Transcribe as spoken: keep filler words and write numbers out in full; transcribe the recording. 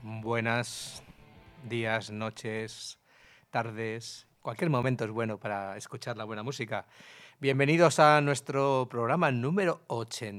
Buenas días, noches, tardes. Cualquier momento es bueno para escuchar la buena música. Bienvenidos a nuestro programa número ochenta.